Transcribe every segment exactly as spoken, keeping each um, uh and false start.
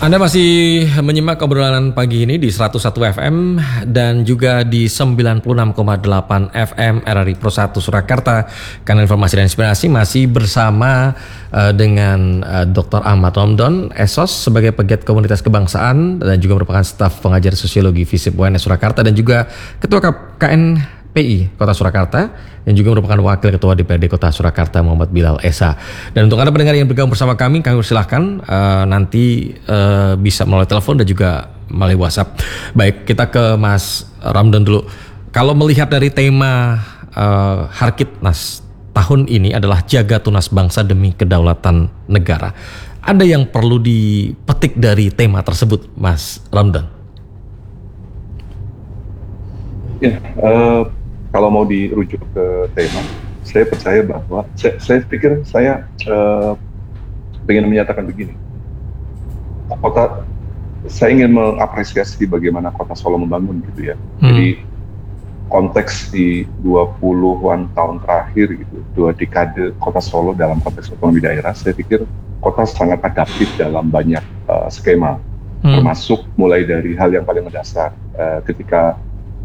Anda masih menyimak obrolan pagi ini di seratus satu F M dan juga di sembilan puluh enam koma delapan F M R R I Pro satu Surakarta. Kanal Informasi dan Inspirasi masih bersama uh, dengan uh, doktor Ahmad Romdon, S O S sebagai pegiat komunitas kebangsaan dan juga merupakan staf pengajar sosiologi FISIP U N S Surakarta dan juga ketua K N P I Kota Surakarta yang juga merupakan wakil ketua D P R D Kota Surakarta Muhammad Bilal Esa. Dan untuk Anda pendengar yang bergabung bersama kami, kami persilahkan uh, nanti uh, bisa melalui telepon dan juga melalui WhatsApp. Baik, kita ke Mas Ramdan dulu. Kalau melihat dari tema uh, Harkitnas tahun ini adalah jaga tunas bangsa demi kedaulatan negara. Ada yang perlu dipetik dari tema tersebut, Mas Ramdan? Ya, uh... kalau mau dirujuk ke tema, saya percaya bahwa saya, saya pikir saya uh, ingin menyatakan begini. Kota, saya ingin mengapresiasi bagaimana Kota Solo membangun gitu ya. Hmm. Jadi konteks di dua puluhan tahun terakhir gitu, dua dekade Kota Solo dalam konteks otonomi daerah, saya pikir Kota sangat adaptif dalam banyak uh, skema, hmm. termasuk mulai dari hal yang paling mendasar uh, ketika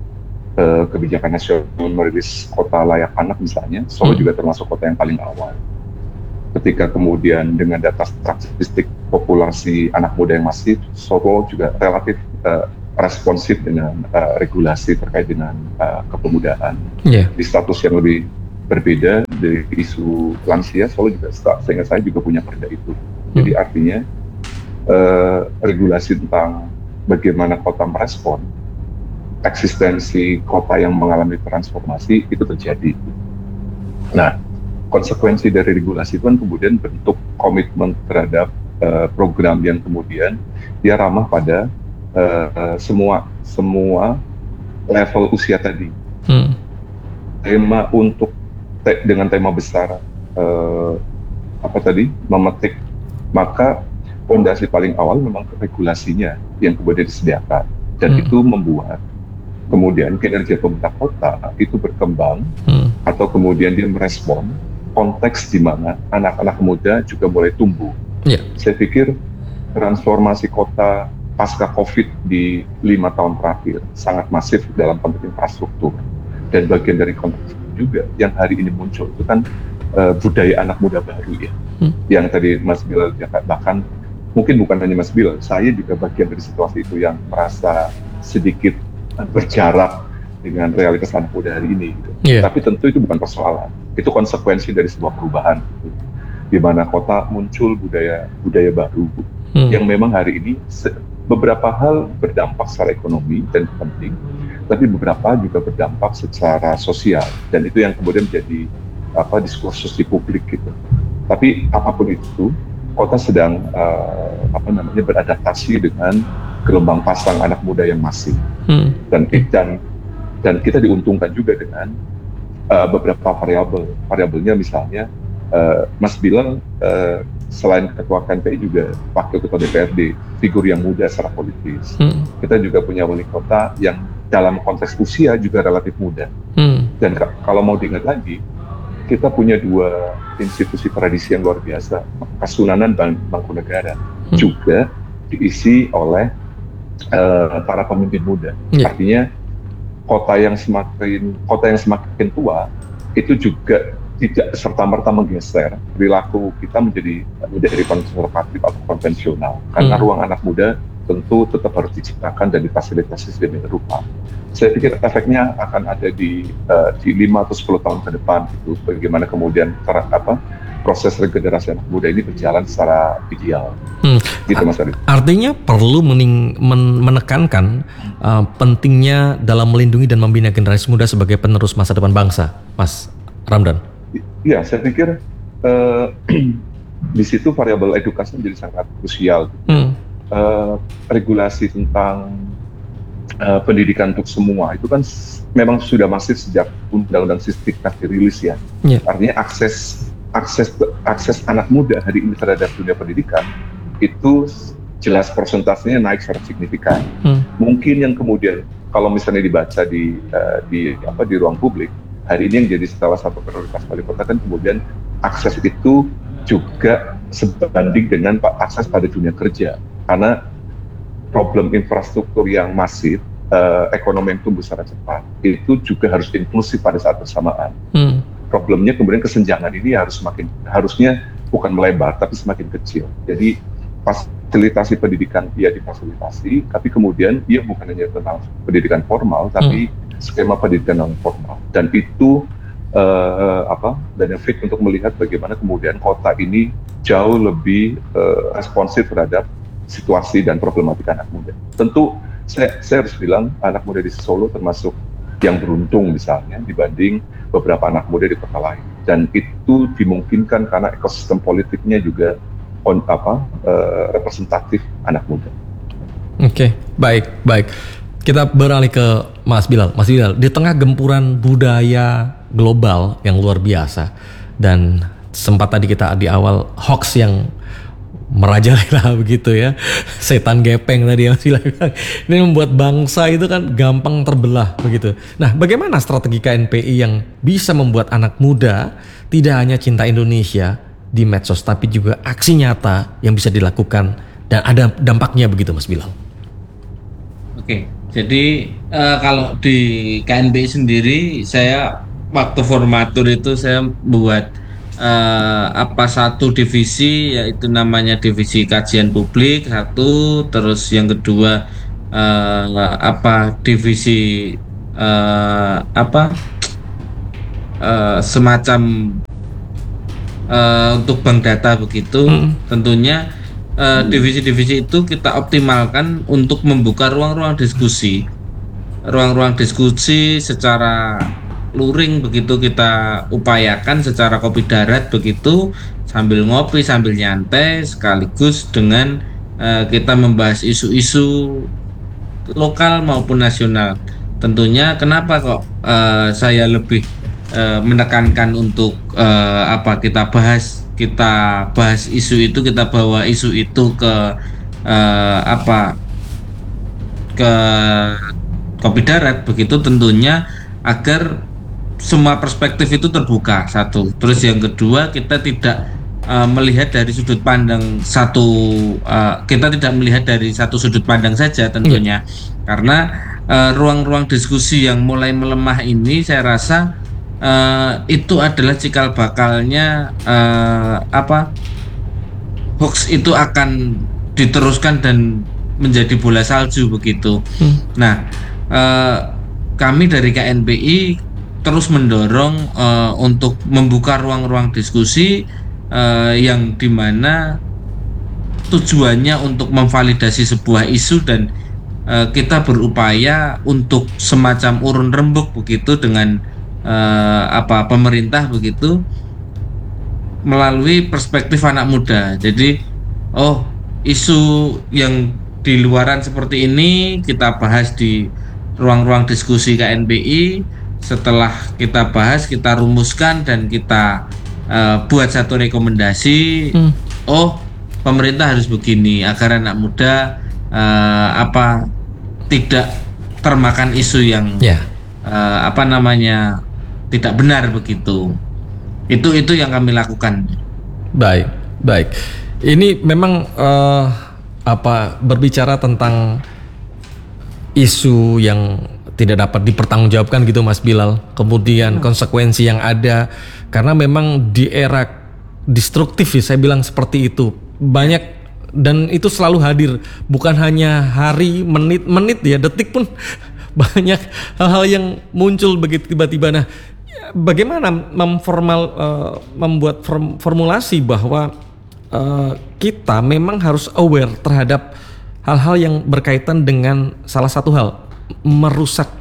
Uh, kebijakan nasional merilis kota layak anak misalnya, Solo hmm. juga termasuk kota yang paling awal. Ketika kemudian dengan data statistik populasi anak muda yang masif, Solo juga relatif uh, responsif dengan uh, regulasi terkait dengan uh, kepemudaan. Yeah. Di status yang lebih berbeda dari isu lansia, Solo juga seingat saya juga punya perda itu. Hmm. Jadi artinya uh, regulasi tentang bagaimana kota merespon eksistensi kota yang mengalami transformasi itu terjadi. Nah, konsekuensi dari regulasi itu kan kemudian bentuk komitmen terhadap uh, program yang kemudian dia ramah pada uh, semua semua level usia tadi. Hmm. Tema untuk te- dengan tema besar uh, apa tadi memetik, maka fondasi paling awal memang regulasinya yang kemudian disediakan dan hmm. itu membuat kemudian kinerja pemerintah kota itu berkembang hmm. atau kemudian dia merespon konteks di mana anak-anak muda juga mulai tumbuh. Yeah. Saya pikir transformasi kota pasca COVID di lima tahun terakhir sangat masif dalam konteks infrastruktur, dan bagian dari konteks itu juga yang hari ini muncul itu kan uh, budaya anak muda baru ya, hmm. yang tadi Mas Bilal bahkan mungkin bukan hanya Mas Bilal, saya juga bagian dari situasi itu yang merasa sedikit berjarak dengan realitas anak muda hari ini gitu. Yeah. Tapi tentu itu bukan persoalan, itu konsekuensi dari sebuah perubahan gitu. Di mana kota muncul budaya budaya baru hmm. yang memang hari ini se- beberapa hal berdampak secara ekonomi dan penting, tapi beberapa juga berdampak secara sosial, dan itu yang kemudian menjadi apa diskursus di publik gitu. Tapi apapun itu, kota sedang uh, apa namanya beradaptasi dengan gelombang pasang anak muda yang masif. Hmm. dan dan dan kita diuntungkan juga dengan uh, beberapa variabel. Variabelnya misalnya uh, Mas Bilal uh, selain ketua K N P I juga wakil ketua D P R D, figur yang muda secara politis. Hmm. Kita juga punya wali kota yang dalam konteks usia juga relatif muda. Hmm. Dan k- kalau mau diingat lagi, kita punya dua institusi tradisi yang luar biasa, Kasunanan dan Mangkunegara, hmm. juga diisi oleh Uh, para pemimpin muda. Yeah. Artinya kota yang semakin kota yang semakin tua itu juga tidak serta-merta menggeser perilaku kita menjadi menjadi konservatif atau konvensional, karena mm. ruang anak muda tentu tetap harus diciptakan dan difasilitasi sedemikian rupa. Saya pikir efeknya akan ada di uh, di lima atau sepuluh tahun ke depan itu, bagaimana kemudian ter, apa proses regenerasi anak muda ini berjalan secara ideal. Hmm. Gitu Mas Arif. Artinya perlu mening, men, menekankan uh, pentingnya dalam melindungi dan membina generasi muda sebagai penerus masa depan bangsa, Mas Ramdan. Iya, saya pikir uh, di situ variabel edukasi menjadi sangat krusial. Hmm. Uh, regulasi tentang uh, pendidikan untuk semua itu kan s- memang sudah masif sejak Undang-Undang Sisdiknas dirilis ya. Yeah. Artinya akses akses akses anak muda hari ini terhadap dunia pendidikan itu jelas persentasenya naik secara signifikan. Hmm. Mungkin yang kemudian kalau misalnya dibaca di uh, di apa di ruang publik hari ini yang jadi salah satu prioritas wali kota kan kemudian akses itu juga sebanding dengan akses pada dunia kerja, karena problem infrastruktur yang masif, uh, ekonomi yang tumbuh secara cepat, itu juga harus inklusif pada saat bersamaan. Hmm. Problemnya kemudian kesenjangan ini harus semakin, harusnya bukan melebar, tapi semakin kecil. Jadi fasilitasi pendidikan dia difasilitasi, tapi kemudian dia bukan hanya tentang pendidikan formal, tapi hmm. skema pendidikan non formal. Dan itu uh, apa benefit untuk melihat bagaimana kemudian kota ini jauh lebih uh, responsif terhadap situasi dan problematika anak muda. Tentu saya, saya harus bilang anak muda di Solo termasuk yang beruntung misalnya dibanding beberapa anak muda di kota lain. Dan itu dimungkinkan karena ekosistem politiknya juga on, apa, uh, representatif anak muda. Oke, okay, baik, baik. Kita beralih ke Mas Bilal. Mas Bilal, di tengah gempuran budaya global yang luar biasa dan sempat tadi kita di awal hoax yang merajalela begitu ya, setan gepeng tadi yang Mas Bilal bilang, ini membuat bangsa itu kan gampang terbelah begitu. Nah, bagaimana strategi K N P I yang bisa membuat anak muda tidak hanya cinta Indonesia di medsos, tapi juga aksi nyata yang bisa dilakukan dan ada dampaknya begitu, Mas Bilal? Oke, jadi uh, kalau di K N P I sendiri, saya waktu formatur itu saya buat uh, apa satu divisi, yaitu namanya divisi kajian publik satu, terus yang kedua uh, apa divisi uh, apa uh, semacam uh, untuk bank data begitu. Hmm. Tentunya uh, divisi-divisi itu kita optimalkan untuk membuka ruang-ruang diskusi, ruang-ruang diskusi secara luring begitu kita upayakan secara kopi darat begitu, sambil ngopi sambil nyantai sekaligus dengan uh, kita membahas isu-isu lokal maupun nasional. Tentunya kenapa kok uh, saya lebih uh, menekankan untuk uh, apa kita bahas kita bahas isu itu, kita bawa isu itu ke uh, apa ke kopi darat begitu, tentunya agar semua perspektif itu terbuka satu. Terus yang kedua, kita tidak uh, melihat dari sudut pandang satu, uh, kita tidak melihat dari satu sudut pandang saja tentunya. Mm. Karena uh, ruang-ruang diskusi yang mulai melemah ini saya rasa uh, itu adalah cikal bakalnya uh, apa hoax itu akan diteruskan dan menjadi bola salju begitu. Mm. Nah, uh, kami dari K N P I terus mendorong uh, untuk membuka ruang-ruang diskusi uh, yang dimana tujuannya untuk memvalidasi sebuah isu dan uh, kita berupaya untuk semacam urun rembuk begitu dengan uh, apa pemerintah begitu melalui perspektif anak muda. Jadi oh, isu yang di luaran seperti ini kita bahas di ruang-ruang diskusi K N P I. Setelah kita bahas, kita rumuskan dan kita uh, buat satu rekomendasi. Hmm. Oh, pemerintah harus begini agar anak muda uh, apa tidak termakan isu yang yeah. uh, apa namanya tidak benar begitu. Itu itu yang kami lakukan. Baik, baik. Ini memang uh, apa berbicara tentang isu yang tidak dapat dipertanggungjawabkan gitu Mas Bilal, kemudian hmm. konsekuensi yang ada karena memang di era destruktif ya, saya bilang seperti itu banyak dan itu selalu hadir, bukan hanya hari, menit, menit ya, detik pun banyak hal-hal yang muncul begitu tiba-tiba. Nah, bagaimana memformal uh, membuat form, formulasi bahwa uh, kita memang harus aware terhadap hal-hal yang berkaitan dengan salah satu hal, merusak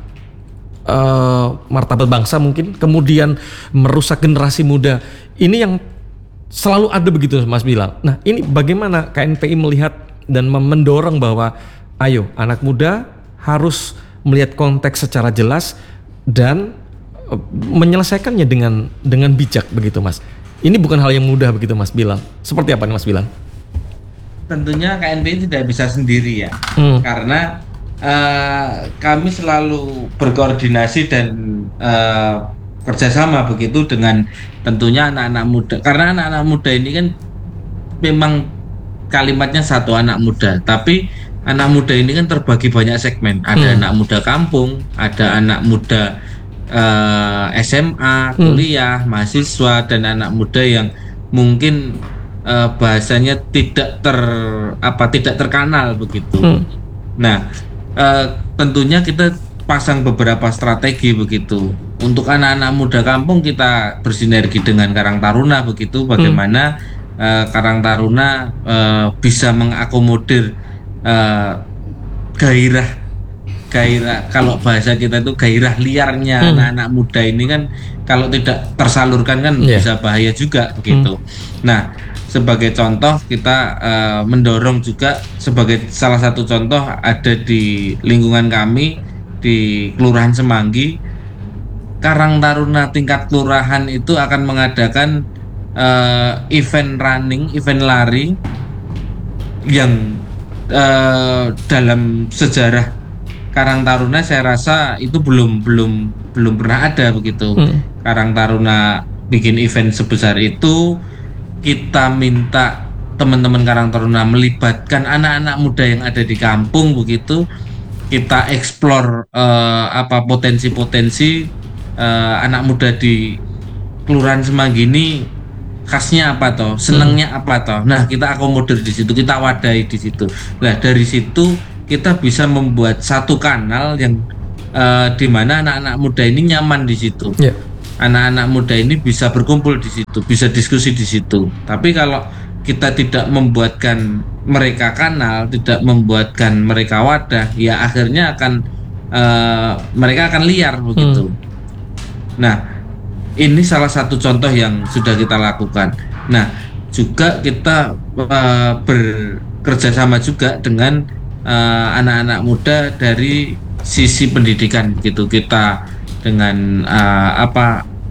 uh, martabat bangsa mungkin, kemudian merusak generasi muda. Ini yang selalu ada begitu Mas Bilal. Nah, ini bagaimana K N P I melihat dan mendorong bahwa ayo anak muda harus melihat konteks secara jelas dan uh, menyelesaikannya dengan dengan bijak begitu Mas. Ini bukan hal yang mudah begitu Mas Bilal. Seperti apa nih Mas Bilal? Tentunya K N P I tidak bisa sendiri ya, hmm. karena Uh, kami selalu berkoordinasi dan uh, kerjasama begitu dengan tentunya anak-anak muda, karena anak-anak muda ini kan memang kalimatnya satu anak muda, tapi anak muda ini kan terbagi banyak segmen. Ada Hmm. anak muda kampung, ada anak muda eh, S M A, kuliah, mahasiswa, dan anak muda yang mungkin eh, bahasanya tidak ter apa tidak terkanal begitu. Hmm. Nah, eh, tentunya kita pasang beberapa strategi begitu. Untuk anak-anak muda kampung kita bersinergi dengan Karang Taruna begitu. Bagaimana eh, Karang Taruna eh, bisa mengakomodir eh, gairah gairah kalau bahasa kita itu gairah liarnya Hmm. anak-anak muda ini kan kalau tidak tersalurkan kan Yeah. bisa bahaya juga begitu. Nah, sebagai contoh kita eh, mendorong juga sebagai salah satu contoh ada di lingkungan kami di Kelurahan Semanggi, Karang Taruna tingkat kelurahan itu akan mengadakan eh, event running, event lari yang eh, dalam sejarah Karang Taruna saya rasa itu belum belum belum pernah ada begitu. Hmm. Karang Taruna bikin event sebesar itu, kita minta teman-teman Karang Taruna melibatkan anak-anak muda yang ada di kampung begitu. Kita eksplor eh, apa potensi-potensi eh, anak muda di Kelurahan Semanggi ini khasnya apa toh, senengnya apa toh. Nah, kita akomodir di situ, kita wadahi di situ. Nah, dari situ kita bisa membuat satu kanal yang eh, di mana anak-anak muda ini nyaman di situ. Ya. Anak-anak muda ini bisa berkumpul di situ, bisa diskusi di situ. Tapi kalau kita tidak membuatkan mereka kanal, tidak membuatkan mereka wadah, ya akhirnya akan eh, mereka akan liar begitu. Nah, ini salah satu contoh yang sudah kita lakukan. Nah, juga kita eh, bekerja sama juga dengan eh, anak-anak muda dari sisi pendidikan gitu. Kita dengan eh, apa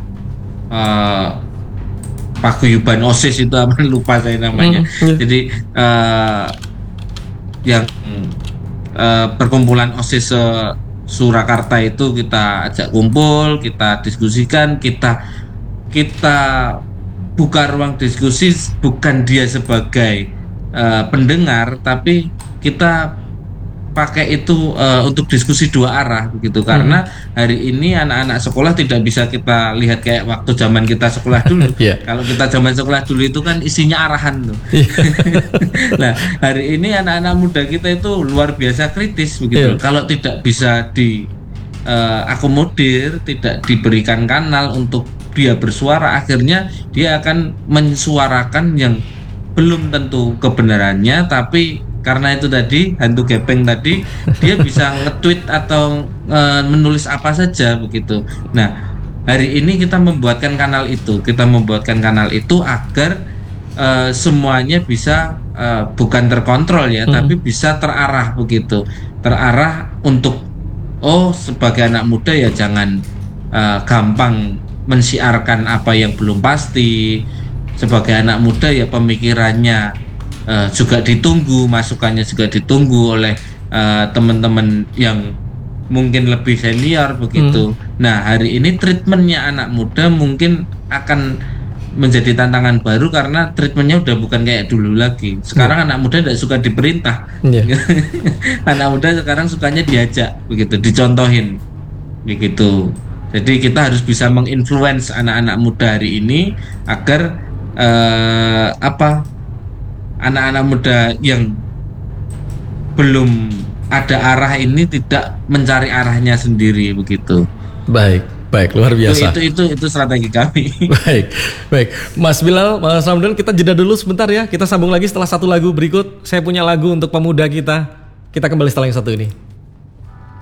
eh, paguyuban OSIS itu apa lupa saya namanya. Hmm, iya. Jadi eh, yang eh, perkumpulan OSIS eh, Surakarta itu kita ajak kumpul, kita diskusikan, kita kita buka ruang diskusi bukan dia sebagai eh, pendengar, tapi kita pakai itu uh, untuk diskusi dua arah begitu. Karena hari ini anak-anak sekolah tidak bisa kita lihat kayak waktu zaman kita sekolah dulu. Yeah. Kalau kita zaman sekolah dulu itu kan isinya arahan tuh. Nah, hari ini anak-anak muda kita itu luar biasa kritis begitu. Yeah. Kalau tidak bisa di uh, akomodir, tidak diberikan kanal untuk dia bersuara, akhirnya dia akan mensuarakan yang belum tentu kebenarannya, tapi karena itu tadi hantu gepeng tadi dia bisa nge-tweet atau e, menulis apa saja begitu. Nah, hari ini kita membuatkan kanal itu, kita membuatkan kanal itu agar e, semuanya bisa e, bukan terkontrol ya, hmm. tapi bisa terarah begitu, terarah untuk oh sebagai anak muda ya jangan e, gampang mensiarkan apa yang belum pasti. Sebagai anak muda ya pemikirannya Uh, juga ditunggu, masukannya juga ditunggu oleh uh, teman-teman yang mungkin lebih senior begitu. Hmm. Nah, hari ini treatmentnya anak muda mungkin akan menjadi tantangan baru karena treatmentnya udah bukan kayak dulu lagi. Sekarang hmm. anak muda tidak suka diperintah. Yeah. Anak muda sekarang sukanya diajak begitu, dicontohin begitu. Jadi kita harus bisa menginfluence anak-anak muda hari ini agar uh, apa anak-anak muda yang belum ada arah ini tidak mencari arahnya sendiri begitu. Baik, baik, luar biasa. Itu itu itu, itu strategi kami. Baik, baik. Mas Bilal, Mas Ramdan, kita jeda dulu sebentar ya. Kita sambung lagi setelah satu lagu berikut. Saya punya lagu untuk pemuda kita. Kita kembali setelah yang satu ini.